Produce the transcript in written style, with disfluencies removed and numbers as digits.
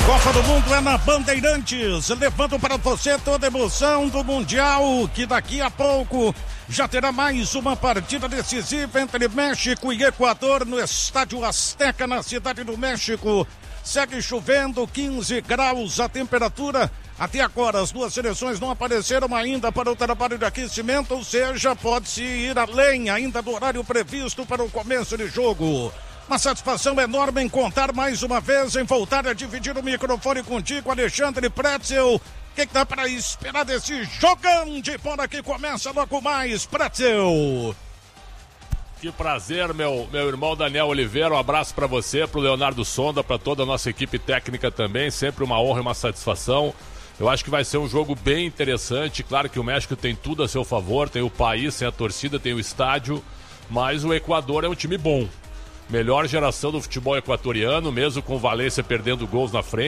Copa do Mundo é na Bandeirantes, levando para você toda a emoção do Mundial, que daqui a pouco já terá mais uma partida decisiva entre México e Equador no Estádio Azteca, na Cidade do México. Segue chovendo, 15 graus a temperatura. Até agora as duas seleções não apareceram ainda para o trabalho de aquecimento, ou seja, pode-se ir além ainda do horário previsto para o começo de jogo. Uma satisfação enorme em contar mais uma vez, em voltar a dividir o microfone contigo, Alexandre Pretzel. O que dá para esperar desse jogão de bola que começa logo mais, Pretzel? Que prazer, meu irmão Daniel Oliveira, um abraço para você, pro Leonardo Sonda, para toda a nossa equipe técnica também, sempre uma honra e uma satisfação. Eu acho que vai ser um jogo bem interessante, claro que o México tem tudo a seu favor, tem o país, tem a torcida, tem o estádio, mas o Equador é um time bom. Melhor geração do futebol equatoriano, mesmo com o Valência perdendo gols na frente.